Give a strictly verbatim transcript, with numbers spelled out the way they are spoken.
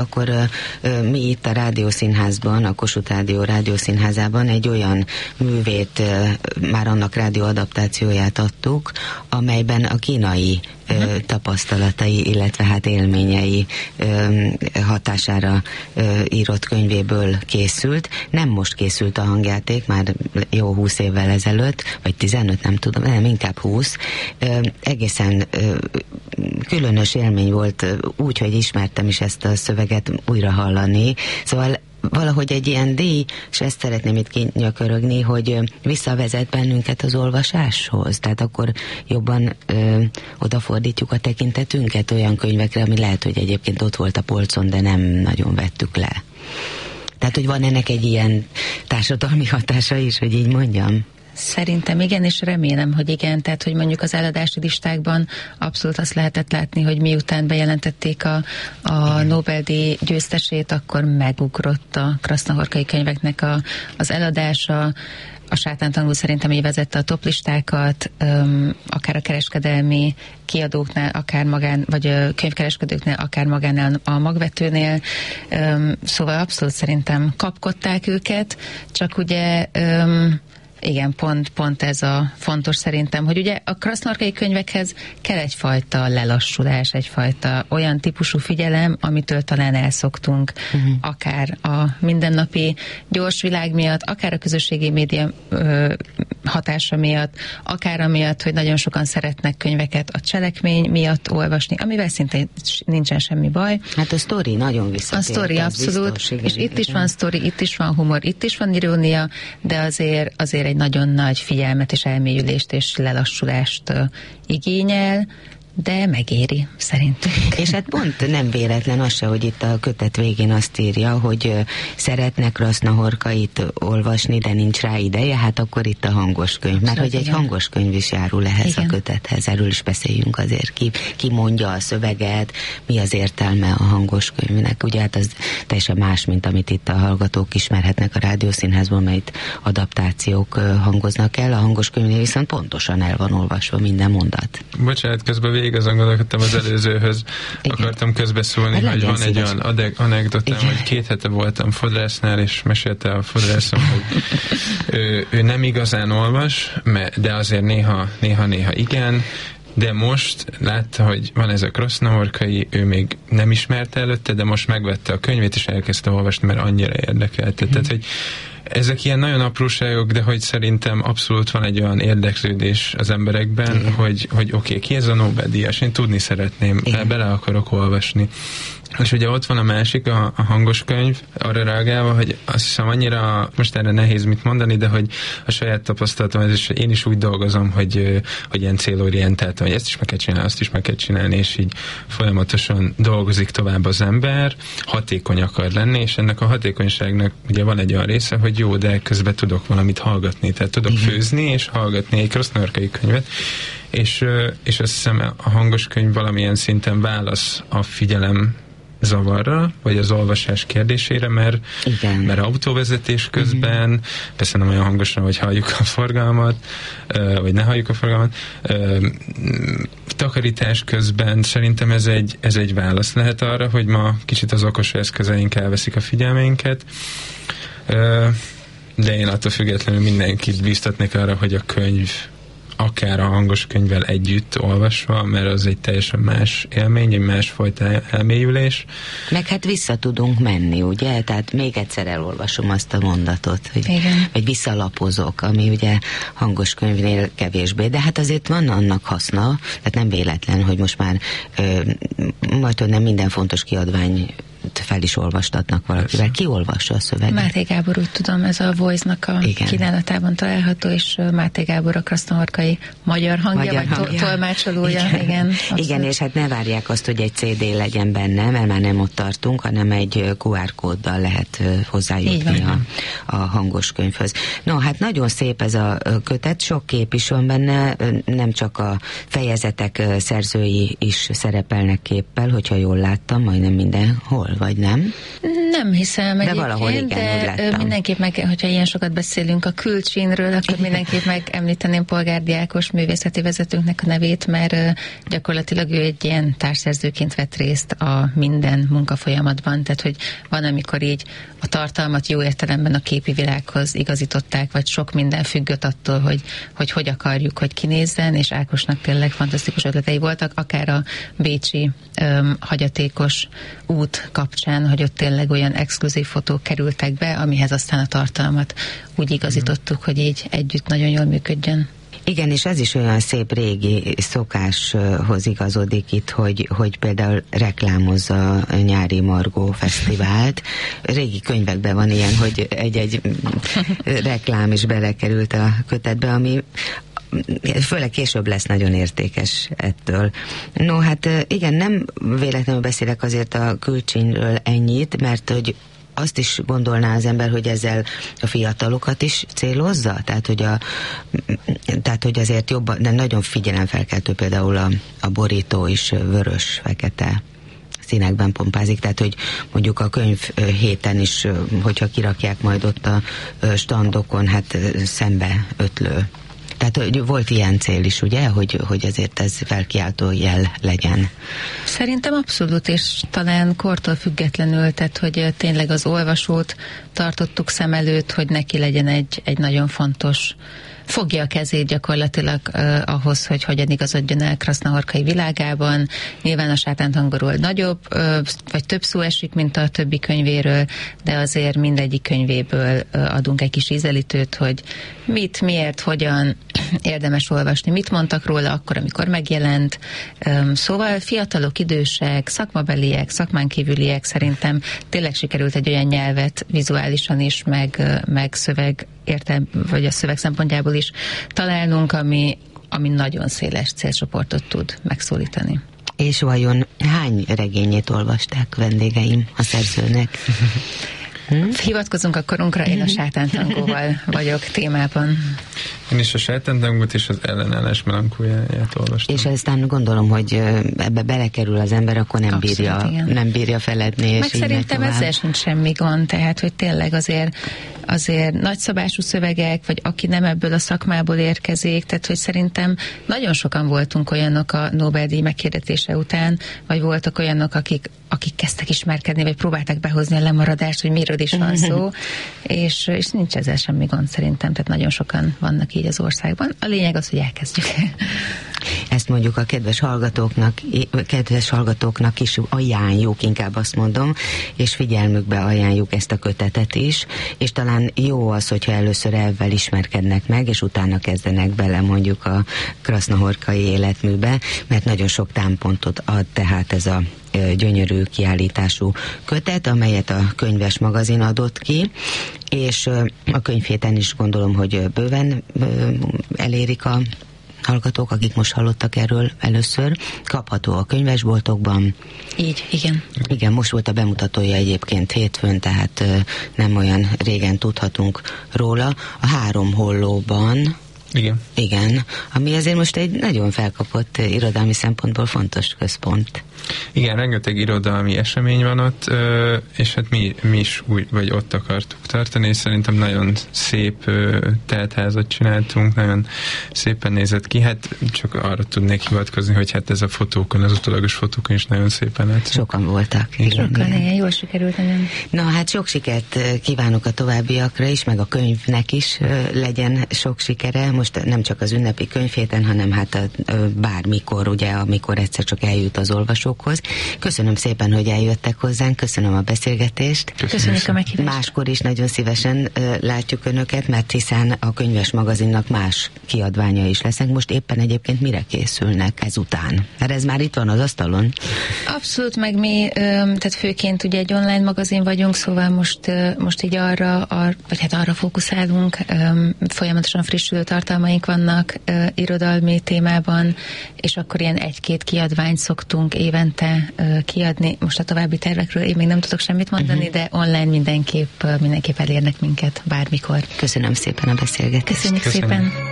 Akkor uh, mi itt a Rádiószínházban, a Kossuth Rádió Rádiószínházában egy olyan művét, uh, már annak rádióadaptációját adtuk, amelyben a kínai uh, tapasztalatai, illetve hát élményei uh, hatására uh, írott könyvéből készült. Nem most készült a hangjáték, már jó húsz évvel ezelőtt, vagy tizenöt, nem tudom, nem, inkább húsz. Uh, egészen uh, különös élmény volt, uh, úgy, hogy ismertem is ezt a szöveget újra hallani. Szóval valahogy egy ilyen díj, és ezt szeretném itt kinyökörögni, hogy visszavezet bennünket az olvasáshoz. Tehát akkor jobban ö, odafordítjuk a tekintetünket olyan könyvekre, ami lehet, hogy egyébként ott volt a polcon, de nem nagyon vettük le. Tehát, hogy van ennek egy ilyen társadalmi hatása is, hogy így mondjam? Szerintem igen, és remélem, hogy igen. Tehát, hogy mondjuk az eladási listákban abszolút azt lehetett látni, hogy miután bejelentették a, a Nobel-díj győztesét, akkor megugrott a Krasznahorkai könyveknek a, az eladása. A Sátántanul szerintem így vezette a toplistákat, um, akár a kereskedelmi kiadóknál, akár magán, vagy a könyvkereskedőknél, akár magánál a magvetőnél. Um, szóval abszolút szerintem kapkodták őket, csak ugye... Um, Igen, pont, pont ez a fontos szerintem, hogy ugye a krasznahorkai könyvekhez kell egyfajta lelassulás, egyfajta olyan típusú figyelem, amitől talán elszoktunk, uh-huh. akár a mindennapi gyors világ miatt, akár a közösségi média ö, hatása miatt, akár amiatt, hogy nagyon sokan szeretnek könyveket a cselekmény miatt olvasni, amivel szintén nincsen semmi baj. Hát a sztori nagyon visszatért. A sztori abszolút, biztos, igen, és igen. Itt is van sztori, itt is van humor, itt is van irónia, de azért, azért egy nagyon nagy figyelmet és elmélyülést és lelassulást uh, igényel, de megéri, szerintem. És hát pont nem véletlen az se, hogy itt a kötet végén azt írja, hogy uh, szeretnek Krasznahorkait olvasni, de nincs rá ideje, hát akkor itt a hangos könyv. Mert hogy egy hangos könyv is járul ehhez igen. a kötethez, erről is beszéljünk azért. Ki, ki mondja a szöveget, mi az értelme a hangos könyvnek. Ugye hát az teljesen más, mint amit itt a hallgatók ismerhetnek a Rádiószínházban, melyet adaptációk uh, hangoznak el. A hangos könyvnél viszont pontosan el van olvasva minden mondat. Bocsánat, közben végig azon gondolkodtam az előzőhöz. Igen. Akartam közbeszólni, hát hogy van egy olyan anekdotám, hogy két hete voltam fodrásznál, és mesélte a fodrászom, hogy ő, ő nem igazán olvas, de azért néha, néha-néha igen, de most látta, hogy van ez a Krasznahorkai, ő még nem ismerte előtte, de most megvette a könyvét, és elkezdte olvasni, mert annyira érdekelte. Mm. Tehát, hogy ezek ilyen nagyon apróságok, de hogy szerintem abszolút van egy olyan érdeklődés az emberekben, igen. hogy, hogy oké, okay, ki ez a Nobel-díjas? Én tudni szeretném, igen. bele akarok olvasni. És ugye ott van a másik, a, a hangos könyv, arra reagálva, hogy azt hiszem annyira, most erre nehéz mit mondani, de hogy a saját tapasztalatom, ez is, én is úgy dolgozom, hogy, hogy ilyen célorientáltan, hogy ezt is meg kell csinálni, azt is meg kell csinálni, és így folyamatosan dolgozik tovább az ember, hatékony akar lenni, és ennek a hatékonyságnak ugye van egy olyan része, hogy jó, de közben tudok valamit hallgatni, tehát tudok igen. főzni, és hallgatni egy krasznahorkai könyvet, és, és azt hiszem a hangos könyv valamilyen szinten válasz a figyelem zavarra, vagy az olvasás kérdésére, mert, mert autóvezetés közben, uh-huh. persze nem olyan hangosan, hogy halljuk a forgalmat, vagy ne halljuk a forgalmat, takarítás közben szerintem ez egy, ez egy válasz lehet arra, hogy ma kicsit az okos eszközeink elveszik a figyelmeinket, de én attól függetlenül mindenkit bíztatnék arra, hogy a könyv akár a hangos könyvvel együtt olvasva, mert az egy teljesen más élmény, egy másfajta elmélyülés. Meg hát vissza tudunk menni, ugye? Tehát még egyszer elolvasom azt a mondatot, hogy, vagy visszalapozok, ami ugye hangos könyvnél kevésbé, de hát azért van annak haszna, tehát nem véletlen, hogy most már ö, majd nem minden fontos kiadvány fel is olvastatnak valakivel. Ki olvassa a szöveget? Máté Gábor, úgy tudom, ez a Voice-nak a igen. kínálatában található, és Máté Gábor a krasznahorkai magyar hangja, magyar vagy hangja. tolmácsolója. Igen. Igen, igen, és hát ne várják azt, hogy egy cé dé legyen benne, mert már nem ott tartunk, hanem egy kú ár kóddal lehet hozzájutni a, a hangos könyvhöz. No, hát nagyon szép ez a kötet, sok kép is van benne, nem csak a fejezetek szerzői is szerepelnek képpel, hogyha jól láttam, majdnem mindenhol, vagy nem? Nem hiszem de egyébként, valahol igen, de mindenképp meg, hogyha ilyen sokat beszélünk a külcsínről, akkor mindenképp megemlíteném Polgár Diákos művészeti vezetőnknek a nevét, mert gyakorlatilag ő egy ilyen társszerzőként vett részt a minden munkafolyamatban, tehát hogy van, amikor így a tartalmat jó értelemben a képi világhoz igazították, vagy sok minden függött attól, hogy hogy, hogy akarjuk, hogy kinézzen, és Ákosnak tényleg fantasztikus ötletei voltak, akár a bécsi öm, hagyatékos út kapcsán, hogy ott tényleg olyan exkluzív fotók kerültek be, amihez aztán a tartalmat úgy igazítottuk, hogy így együtt nagyon jól működjön. Igen, és ez is olyan szép régi szokáshoz igazodik itt, hogy, hogy például reklámozza a Nyári Margó Fesztivált. Régi könyvekben van ilyen, hogy egy-egy reklám is belekerült a kötetbe, ami főleg később lesz nagyon értékes ettől. No, hát igen, nem véletlenül beszélek azért a külcsínről ennyit, mert hogy azt is gondolná az ember, hogy ezzel a fiatalokat is célozza? Tehát, hogy, a, tehát, hogy azért jobban, de nagyon figyelemfelkeltő például a, a borító is vörös-fekete színekben pompázik, tehát, hogy mondjuk a könyv héten is, hogyha kirakják majd ott a standokon, hát szembe ötlő. Tehát hogy volt ilyen cél is, ugye, hogy, hogy ezért ez felkiáltó jel legyen. Szerintem abszolút, és talán kortól függetlenül, tehát hogy tényleg az olvasót tartottuk szem előtt, hogy neki legyen egy, egy nagyon fontos, fogja a kezét gyakorlatilag uh, ahhoz, hogy hogyan igazodjon el Krasznahorkai világában. Nyilván a Sátántangóról nagyobb, uh, vagy több szó esik, mint a többi könyvéről, de azért mindegyik könyvéből uh, adunk egy kis ízelítőt, hogy mit, miért, hogyan érdemes olvasni, mit mondtak róla akkor, amikor megjelent. Um, szóval fiatalok, idősek, szakmabeliek, szakmán kívüliek, szerintem tényleg sikerült egy olyan nyelvet vizuálisan is, meg, uh, meg szöveg értem, vagy a szöveg szempontjából is találnunk, ami, ami nagyon széles célcsoportot tud megszólítani. És vajon hány regényét olvasták vendégeim a szerzőnek? Hm? Hivatkozunk a korunkra, én a Sátántangóval vagyok témában. Én is a Sátántangót és az Ellenállás melankóliáját olvastam. És aztán gondolom, hogy ebbe belekerül az ember, akkor nem Abszolút, bírja, igen. nem bírja feledni. És meg szerintem ezzel sincs semmi gond, tehát hogy tényleg azért azért nagyszabású szövegek, vagy aki nem ebből a szakmából érkezik, tehát hogy szerintem nagyon sokan voltunk olyanok a Nobel-díj meghirdetése után, vagy voltak olyanok, akik, akik kezdtek ismerkedni, vagy próbálták behozni a lemaradást, hogy miről is van szó, és, és nincs ezzel semmi gond szerintem, tehát nagyon sokan vannak így az országban. A lényeg az, hogy elkezdjük. Ezt mondjuk a kedves hallgatóknak, kedves hallgatóknak is ajánljuk, inkább azt mondom, és figyelmükbe ajánljuk ezt a kötetet is, és talán jó az, hogyha először elvvel ismerkednek meg, és utána kezdenek bele mondjuk a krasznahorkai életműbe, mert nagyon sok támpontot ad tehát ez a gyönyörű kiállítású kötet, amelyet a Könyves magazin adott ki, és a könyvhéten is gondolom, hogy bőven elérik a hallgatók, akik most hallottak erről először. Kapható a könyvesboltokban. Így, igen. Igen, most volt a bemutatója egyébként hétfőn, tehát nem olyan régen tudhatunk róla. A Három Hollóban. Igen. Igen, ami azért most egy nagyon felkapott irodalmi szempontból fontos központ. Igen, rengeteg irodalmi esemény van ott, és hát mi, mi is úgy, vagy ott akartuk tartani, és szerintem nagyon szép teltházat csináltunk, nagyon szépen nézett ki, hát csak arra tudnék hivatkozni, hogy hát ez a fotókon, az utólagos fotókon is nagyon szépen látszik. Sokan voltak. Igen, Sokan, igen, igen, jól sikerült nagyon. Na hát sok sikert kívánok a továbbiakra is, meg a könyvnek is legyen sok sikere, most nem csak az ünnepi könyvhéten, hanem hát a, bármikor, ugye, amikor egyszer csak eljut az olvasókhoz. Köszönöm szépen, hogy eljöttek hozzánk, köszönöm a beszélgetést. Köszönjük a meghívást. Máskor is nagyon szívesen uh, látjuk Önöket, mert hiszen a Könyves magazinnak más kiadványa is lesznek. Most éppen egyébként mire készülnek ezután? Mert ez már itt van az asztalon. Abszolút, meg mi, tehát főként ugye egy online magazin vagyunk, szóval most, most így arra, ar, vagy hát arra fókuszálunk, folyamatosan frissülő tartalmaink vannak irodalmi témában, és akkor ilyen egy-két kiadványt szoktunk évente kiadni. Most a további tervekről én még nem tudok semmit mondani, uh-huh. de online mindenképp, mindenképp elérnek minket bármikor. Köszönöm szépen a beszélgetést. Köszönjük Köszönöm. szépen.